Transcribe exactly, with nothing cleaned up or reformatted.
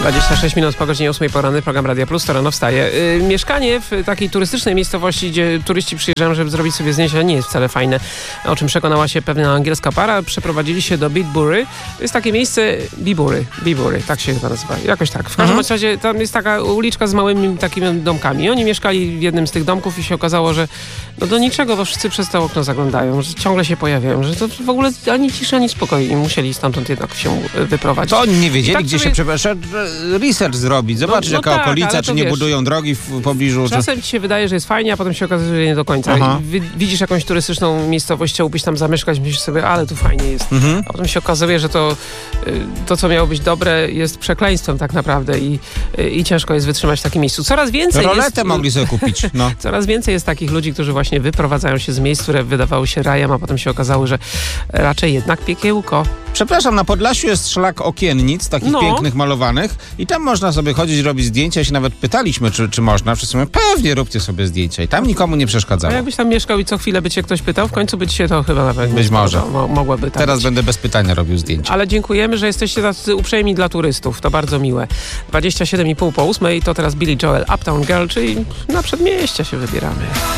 dwadzieścia sześć minut po godzinie ósmej poranny, program Radia Plus, to rano wstaje. Yy, mieszkanie w takiej turystycznej miejscowości, gdzie turyści przyjeżdżają, żeby zrobić sobie zdjęcia, nie jest wcale fajne. O czym przekonała się pewna angielska para. Przeprowadzili się do Beatbury. To jest takie miejsce, Bibury, Bibury, tak się chyba nazywa. Jakoś tak. W każdym mhm. razie tam jest taka uliczka z małymi takimi domkami. Oni mieszkali w jednym z tych domków i się okazało, że no do niczego, bo wszyscy przez to okno zaglądają, że ciągle się pojawiają, że to w ogóle ani cisza, ani spokoju i musieli stamtąd jednak się wyprowadzić. To oni nie wiedzieli, tak gdzie sobie... się przepraszam, research zrobić, zobaczyć no, no jaka tak, okolica, czy nie wiesz, budują drogi w pobliżu. Czasem czy... ci się wydaje, że jest fajnie, a potem się okazuje, że nie do końca. Widzisz jakąś turystyczną miejscowość, chciałbyś tam zamieszkać, myślisz sobie, ale tu fajnie jest. Mhm. A potem się okazuje, że to, to, co miało być dobre, jest przekleństwem tak naprawdę i, i ciężko jest wytrzymać w takim miejscu. Coraz więcej Roletę jest... mogli sobie kupić. No. Coraz więcej jest takich ludzi, którzy właśnie wyprowadzają się z miejsc, które wydawały się rajem, a potem się okazało, że raczej jednak piekiełko. Przepraszam, na Podlasiu jest szlak okiennic, takich no. pięknych, malowanych i tam można sobie chodzić, robić zdjęcia. Się nawet pytaliśmy, czy, czy można. Wszyscy mówią, pewnie róbcie sobie zdjęcia i tam nikomu nie przeszkadzało. A jakbyś tam mieszkał i co chwilę by cię ktoś pytał, w końcu by ci się to chyba nawet być może. Mo- mogłaby tak Teraz być. będę bez pytania robił zdjęcia. Ale dziękujemy, że jesteście tacy uprzejmi dla turystów. To bardzo miłe. dwadzieścia siedem i pół po ósmej to teraz Billy Joel, Uptown Girl, czyli na przedmieścia się wybieramy.